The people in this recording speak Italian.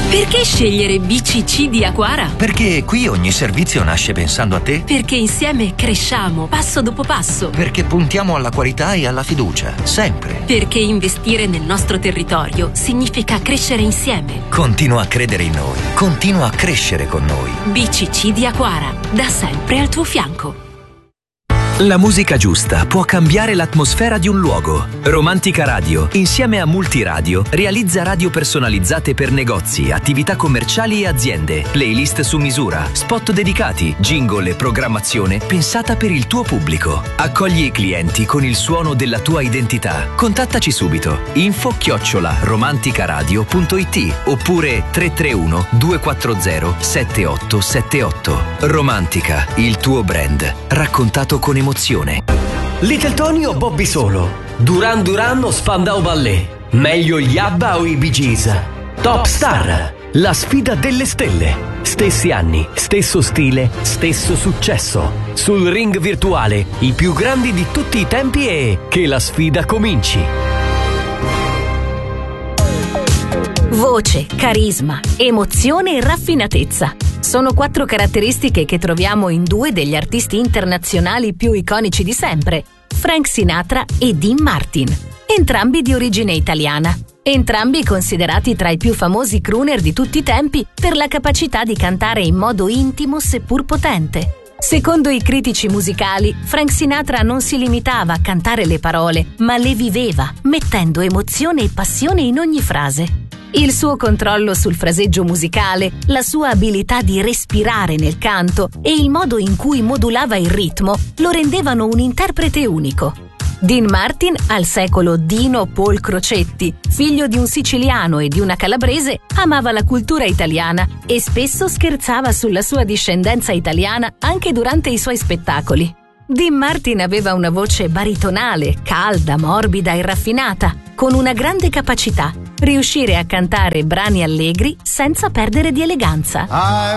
Perché scegliere BCC di Aquara? Perché qui ogni servizio nasce pensando a te. Perché insieme cresciamo passo dopo passo. Perché puntiamo alla qualità e alla fiducia, sempre. Perché investire nel nostro territorio significa crescere insieme. Continua a credere in noi. Continua a crescere con noi. BCC di Aquara, da sempre al tuo fianco. La musica giusta può cambiare l'atmosfera di un luogo. Romantica Radio, insieme a Multiradio, realizza radio personalizzate per negozi, attività commerciali e aziende, playlist su misura, spot dedicati, jingle e programmazione pensata per il tuo pubblico. Accogli i clienti con il suono della tua identità. Contattaci subito. info@romanticaradio.it oppure 331 240 7878. Romantica, il tuo brand, raccontato con emozione. Little Tony o Bobby Solo? Duran Duran o Spandau Ballet? Meglio gli ABBA o i Bee Gees? Top Star, la sfida delle stelle. Stessi anni, stesso stile, stesso successo. Sul ring virtuale, i più grandi di tutti i tempi e che la sfida cominci. Voce, carisma, emozione e raffinatezza. Sono 4 caratteristiche che troviamo in 2 degli artisti internazionali più iconici di sempre, Frank Sinatra e Dean Martin, entrambi di origine italiana. Entrambi considerati tra i più famosi crooner di tutti i tempi per la capacità di cantare in modo intimo seppur potente. Secondo i critici musicali, Frank Sinatra non si limitava a cantare le parole, ma le viveva, mettendo emozione e passione in ogni frase. Il suo controllo sul fraseggio musicale, la sua abilità di respirare nel canto e il modo in cui modulava il ritmo lo rendevano un interprete unico. Dean Martin, al secolo Dino Paul Crocetti, figlio di un siciliano e di una calabrese, amava la cultura italiana e spesso scherzava sulla sua discendenza italiana anche durante i suoi spettacoli. Dean Martin aveva una voce baritonale, calda, morbida e raffinata, con una grande capacità: riuscire a cantare brani allegri senza perdere di eleganza.